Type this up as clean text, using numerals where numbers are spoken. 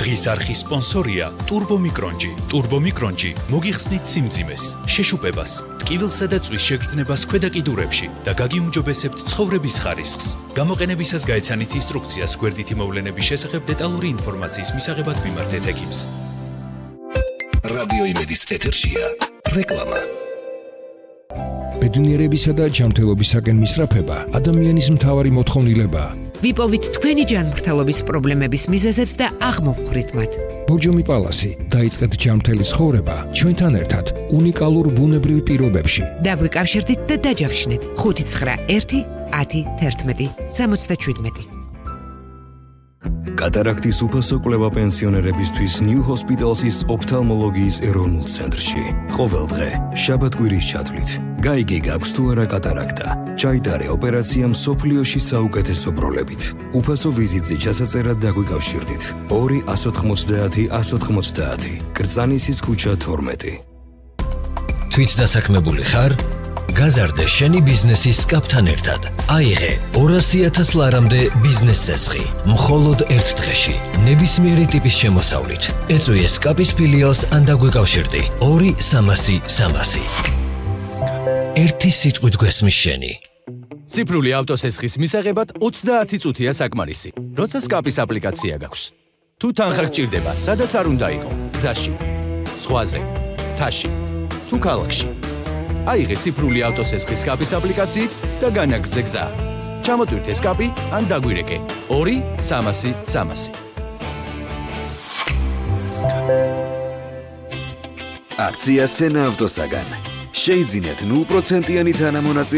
დღის არხის სპონსორია ტურბომიკრონჯი. ტურბომიკრონჯი მოგიხსნით სიმძიმეს, შეშუპებას, ტკივილსა და წვის შეგრძნებას ქვედა კიდურებში და გაგიუმჯობესებთ ცხოვრების ხარისხს. გამოყენებისას გაეცანით ინსტრუქციას გვერდითი მოვლენების შესახებ დეტალური ინფორმაციის მისაღებად მიმართეთ ექიმს. რადიო იმედის ეთერშია რეკლამა. ბედნიერებისა და ჯანმრთელობისაკენ მისწრაფება ადამიანის მთავარი მოთხოვნილებაა. ვიპოვით თქვენი ჯანმრთელობის პრობლემების მიზეზებს და აღმოვხვრით მათ. ბორჯომი პალასი დაიწყეთ ჯანმრთელი ცხოვრება ჩვენთან ერთად უნიკალურ ბუნებრივ პირობებში. დაგვიკავშირდით და დაჯავშნეთ 591 10 11 77. კატარაქტის უფასო კვლევა პენსიონერებისთვის New Hospital's ოფთალმოლოგიის ეროვნულ ცენტრში. ყოველ დღე, შაბათ-კვირის ჩათვლით, გაიგე გაქვს თუ არა კატარაქტა. ჩაიტარე ოპერაცია მსოფლიოში საუკეთესო ბროლებით. უფასო ვიზიტზე ჩასაწერად დაგვიკავშირდით. 2-190-190, კრწანისის ქუჩა 12. თვითდასაქმებული ხარ? გაზარდე შენი ბიზნესის კაპთან ერთად. აიღე 200,000 ლარამდე ბიზნეს წესხი. მხოლოდ ერთ დღეში, ნებისმიერი ტიპის შემოსავლით. ეწვიე სკაპის ფილიალს ან დაგვიკავშირდი 2-300-300. ერთი სიტყვით გვესმის შენი. ციფრული ავტოსესხის მისაღებად 30 წუთია საკმარისი. როცა სკაპის აპლიკაცია გაქვს. თუ თანხა გჭირდება, სადაც არ უნდა იყო, გზაში, ზღვაზე, მთაში, თუ ქალაქში. აიღე ციფრული ავტოსესხის სკაპის აპლიკაციით და განაგრძე გზა. ჩამოტვირთე სკაპი ან დაგვირეკე 2-300-300. აქცია სენა ავტოსაგან. შეიძინეთ 0%-იანი თანამონაწილე